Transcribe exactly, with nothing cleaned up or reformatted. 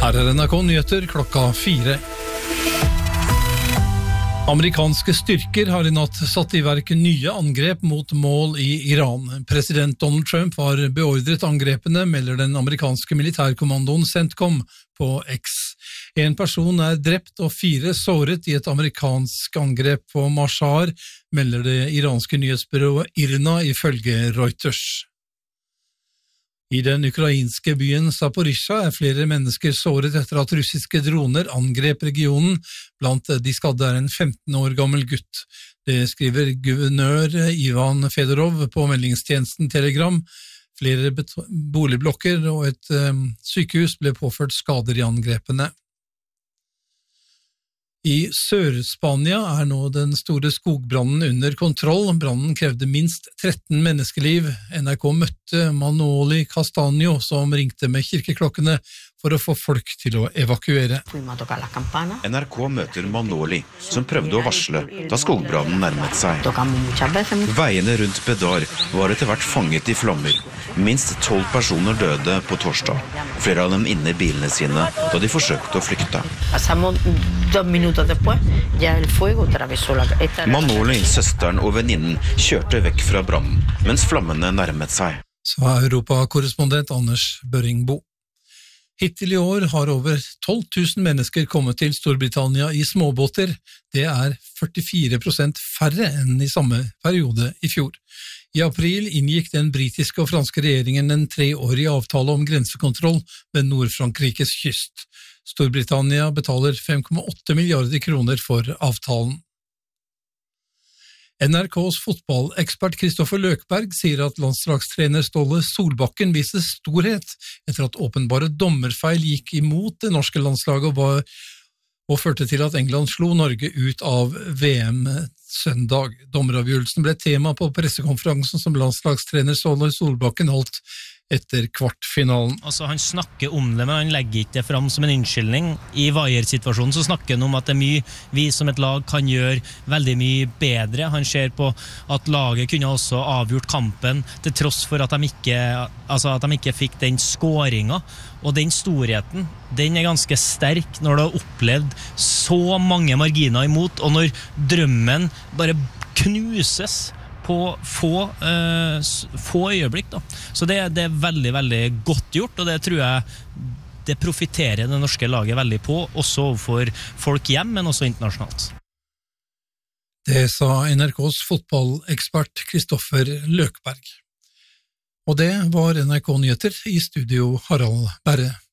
Her er N R K Nyheter klokka fire. Amerikanske styrker har i natt satt i verk nye angrep mot mål i Iran. President Donald Trump har beordret angrepene, melder den amerikanske militærkommandoen CENTCOM på X. En person er drept og fire såret i et amerikansk angrep på Mashhar, melder det iranske nyhetsbyrået IRNA ifølge Reuters. I den ukrainske byen Zaporizjzja er flere mennesker såret etter at russiske droner angrep regionen. Blant de skadde er en femten år gammel gutt. Det skriver guvernør Ivan Fedorov på meldingstjenesten Telegram. Flere boligblokker og et um, sykehus ble påført skader i angrepene. I Sør-Spania er nå den store skogbrannen under kontroll. Brannen krevde minst tretten menneskeliv. N R K møtte Manoli Castaño, som ringte med kirkeklokkene for å få folk til å evakuere. N R K møter Manoli, som prøvde å varsle da skogbrannen nærmet seg. Veiene rundt Bedar var etter hvert fanget i flammer. Minst tolv personer døde på torsdag. Flere av dem inne i bilene sine da de forsøkte å flykte. Manoli, søsteren og venninnen kjørte vekk fra brannen, mens flammene nærmet seg. Så er Europa-korrespondent Anders Børingbo. Hittil i år har over tolv tusen mennesker kommet til Storbritannia i småbåter. Det er førtifire prosent færre enn i samme periode i fjor. I april inngikk den britiske og franske regjeringen en treårig avtale om grensekontroll ved Nord-Frankrikes kyst. Storbritannia betaler fem komma åtte milliarder kroner for avtalen. N R K's fotballekspert Kristoffer Løkberg sier at landslagstrener Ståle Solbakken viser storhet etter at åpenbare dommerfeil gikk imot det norske landslaget og, var, og førte til at England slo Norge ut av V M søndag. Dommeravgjørelsen ble tema på pressekonferansen som landslagstrener Ståle Solbakken holdt etter kvartfinalen. Altså, han snakker om det, men han legger ikke det fram som en unnskyldning. I Vaier-situasjonen så snakker han om at det er mye vi som et lag kan gjøre veldig mye bedre. Han ser på at laget kunne også avgjort kampen til tross for at de ikke, altså at de ikke fikk den skåringen. Og den storheten, den er ganske sterk når du har opplevd så mange marginer imot, og når drømmen bare knuses på få, uh, få øyeblikk. Da. Så det, det er veldig, veldig godt gjort, og det tror jeg det profiterer det norske laget veldig på, også for folk hjem, men også internasjonalt. Det sa N R K's fotballekspert Kristoffer Løkberg. Og det var N R K Nyheter, i studio Harald Berre.